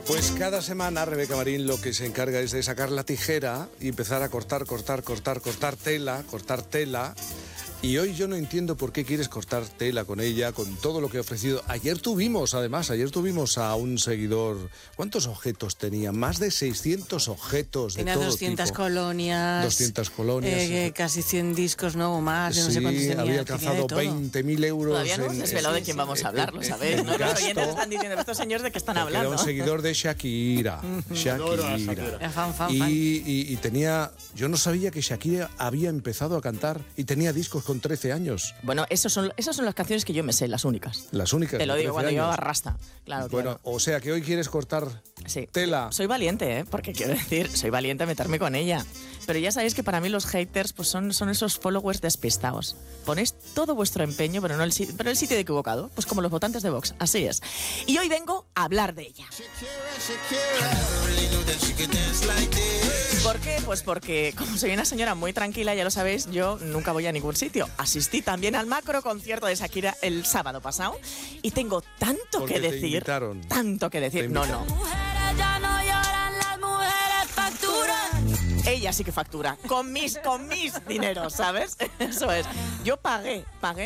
Pues cada semana Rebeca Marín lo que se encarga es de sacar la tijera y empezar a cortar tela. Y hoy yo no entiendo por qué quieres cortar tela con ella, con todo lo que ha ofrecido. Ayer tuvimos a un seguidor. ¿Cuántos objetos tenía? Más de 600 objetos de tenía todo 200 tipo. colonias. 200 colonias. Casi 100 discos, no o más. Yo no sé cuántos tenía. Había alcanzado 20.000 euros. Todavía no hemos desvelado de quién vamos a hablar, ¿lo sabéis? ¿No? Los oyentes están diciendo, estos señores de qué están hablando. Era un seguidor de Shakira. Y tenía... Yo no sabía que Shakira había empezado a cantar y tenía discos con 13 años. Bueno, esas son las canciones que yo me sé, las únicas. Las únicas. Te lo digo, cuando años. llevaba rasta. Claro, bueno, claro. O sea que hoy quieres cortar tela. Soy valiente, porque quiero decir, soy valiente a meterme con ella. Pero ya sabéis que para mí los haters pues son esos followers despistados. Ponéis todo vuestro empeño, pero el sitio equivocado. Pues como los votantes de Vox, así es. Y hoy vengo a hablar de ella. ¿Por qué? Pues porque, como soy una señora muy tranquila, ya lo sabéis, yo nunca voy a ningún sitio. Asistí también al macro concierto de Shakira el sábado pasado y tengo tanto que decir. Tanto que decir. No. Ella sí que factura, con mis dineros, ¿sabes? Eso es. Yo pagué